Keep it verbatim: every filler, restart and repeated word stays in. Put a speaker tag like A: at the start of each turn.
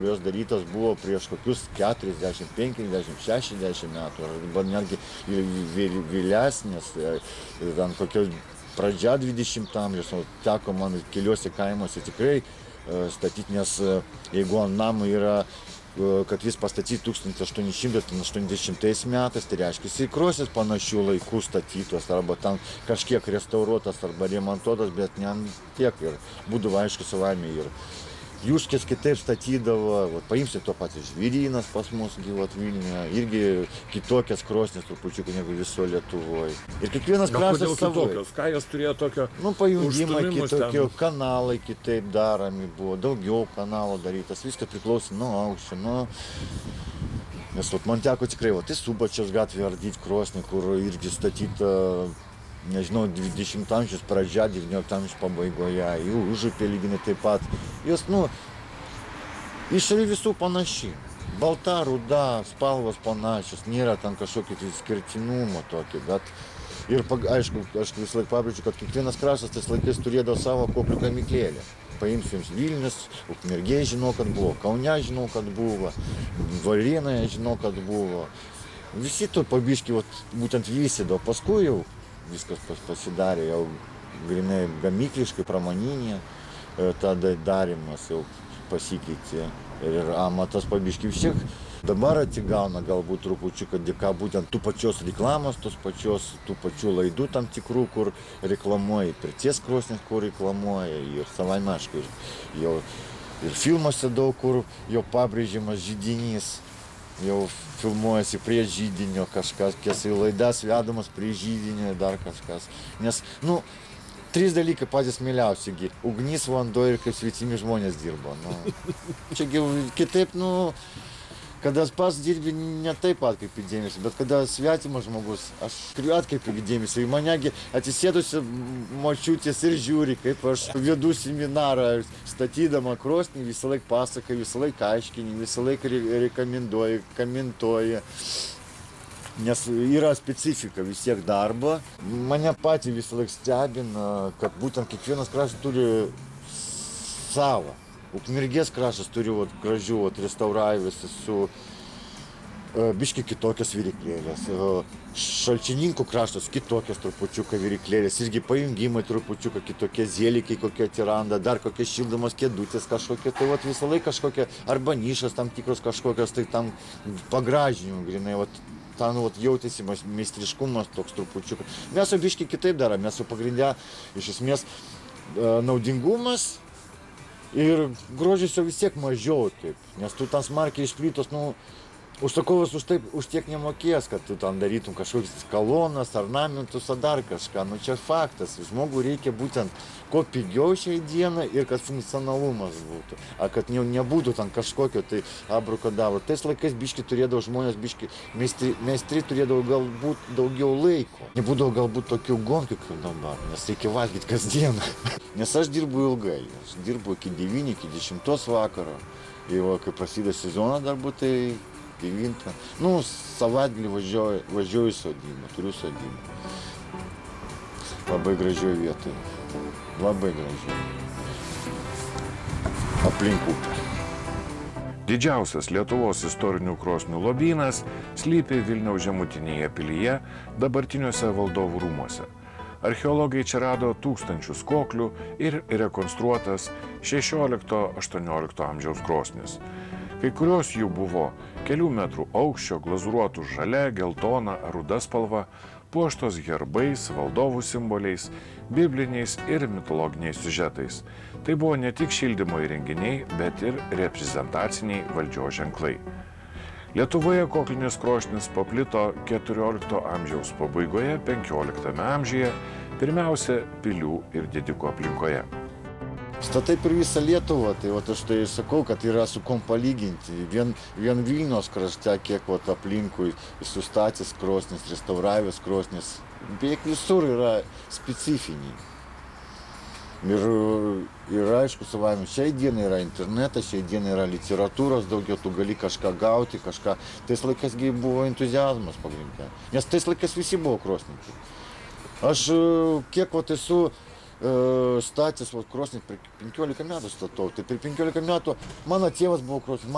A: Jos darytos buvo prieš kokius keturiasdešimt, penkiasdešimt, šešiasdešimt metų, arba netgi vėlesnės, ten kokia pradžia dvidešimto amžiaus, teko man keliuose kaimuose tikrai statyti, nes jeigu ant namo yra, kad jis pastatyti tūkstantis aštuoni šimtai aštuoniasdešimtais metais, tai reiškia, jis krosnis panašių laikų statytos, arba ten kažkiek restauruotas, arba remontuotas, bet ne tiek ir būdavo aišku savaime ir Juškės kitaip statydavo, vat, paimsi to patys Žvyrynas pas mus gyvot Vilniuje, irgi kitokias krosnis trupučiukai negu viso Lietuvoje. Ir kiekvienas kraštas savo.
B: Ką jos turėjo tokio?
A: Nu, pajungimai kitokio, kanalai kitaip daromi buvo, daugiau kanalų darytas, viskas priklausė nuo aukščio, nuo... Nes vat, man teko tikrai, vat, tai Subačiaus gatvė ardyti krosnį, kur irgi statyta, nežinau, dvidešimto amžiaus pradžia, devyniolikto amžiaus pabaigoje, jų Užupė lyginai taip pat. Jos, nu, išorė visų panaši. Balta, ruda, spalvos panašios, nėra ten kažkokio tai skirtinumo tokio, bet ir, aišku, aš visą laiką pabrėžiu, kad kiekvienas kraštas tais laikais turėdavo savo koklių gamyklėlę. Paimsiu jums Vilnius, Ukmergėj žinau, kad buvo, Kaune žinau, kad buvo, Varėnoje žinau, kad buvo. Visi to pabiški, vat, būtent vystydavo, paskui jau viskas pasidarė, jau grinai gamykliškai, pramoninė, tada darymas jau pasikeitė ir amatas pabiški vis tiek dabar atsigauna galbūt trupučiuką dėka būtent tų pačios reklamos, tos pačios, tų pačių laidų tam tikrų, kur reklamuoja, pirties krosnis, kur reklamuoja ir savaime aišku, ir, jau, ir filmuose daug kur jau pabrėžiamas židinys. Jau filmuojasi prie židinio kažkas, kies į laidas vedamas prie židinio ir dar kažkas. Nes, nu, trys dalykai patys mieliausi, ugnis, vanduo ir kaip sveitimi žmonės dirba. Nu, čia kitaip, nu, kada pats dirbi, ne taip atkreipi dėmesį, bet kada svetimas žmogus, aš atkreipiu dėmesį. Į manegi atsisėdusi močiutės ir žiūri, kaip aš vedu seminarą, statydama krosnį, visą laiką pasakai, visą laiką aiškini, visą laiką rekomenduoji, komentuoji. Nes yra specifika vis tiek darbo. Mane patį visą laiką stebina, kad būtent kiekvienas kraštas turi savo. Ukmergės kraštas turi vat, gražių vat, restauravęs su e, biški kitokias viryklėlės. E, Šalčininkų kraštas kitokias trupučiuką viryklėlės, irgi pajungimai trupučiuką kitokie, zėlikai kokie atsiranda, dar kokie šildomos kėdutės kažkokie, tai vat, visą laiką kažkokie, arba nišas tam tikros kažkokios, tai tam pagražinimų grinai. Vat, ten vat, jautėsi meistriškumas toks trupučiuką. Mes jau biški kitaip darome, mes jau pagrindę iš esmės e, naudingumas. Ir grožis jau vis tiek mažiau taip, nes tu ten smarkiai išplytos, nu, užsakovas už, taip, už tiek nemokės, kad tu ten darytum kažkokias kolonas, ornamentus ar dar kažką, nu čia faktas, žmogui reikia būtent kuo pigiau šiai dieną ir kad funkcionalumas būtų, ar kad ne, nebūtų ten kažkokio tai abrukadabro. Tais laikais biški turėdavo žmonės, biški meistri, meistri turėdavo galbūt daugiau laiko, nebūdavo galbūt tokių gonkių kaip dabar, nes reikia valgyti kasdieną. Nes aš dirbu ilgai, aš dirbu iki devynių, iki dešimtos vakaro, ir va, kai prasideda sezoną darbu, tai devintą. Nu, savaitgalį važiuoju, važiuoju į sodybą, turiu sodybą. Labai gražioj vietoj, labai gražioj. Aplink upę.
B: Didžiausias Lietuvos istorinių krosnių lobynas slypi Vilniaus žemutinėje pilyje, dabartiniuose valdovų rūmuose. Archeologai čia rado tūkstančius koklių ir rekonstruotas šešiolikto aštuoniolikto amžiaus krosnis. Kai kurios jų buvo kelių metrų aukščio, glazūruotų žalia, geltona, ruda spalva, puoštos herbais, valdovų simboliais, bibliniais ir mitologiniais siužetais. Tai buvo ne tik šildymo įrenginiai, bet ir reprezentaciniai valdžios ženklai. Lietuvoje koklinis krosnis paplito keturiolikto amžiaus pabaigoje, penkioliktame amžiuje, pirmiausia pilių ir didikų aplinkoje.
A: Statai per visą Lietuvą, tai vat, aš tai sakau, kad yra su kom palyginti. Vien, vien Vilniaus krašte, kiek vat, aplinkui sustatęs krosnis, restauravęs krosnis, beveik visur yra specifiniai. Ir, ir aišku, savaime, šiai dienai yra internetas, šiai dienai yra literatūros daugiau, tu gali kažką gauti, kažką. Tais laikais buvo entuziazmas pagrindė, nes tais laikais visi buvo krosnininkai. Aš kiek vat, esu uh, statęs krosnį, per penkiolika metų statau, tai per penkiolika metų mano tėvas buvo krosnis.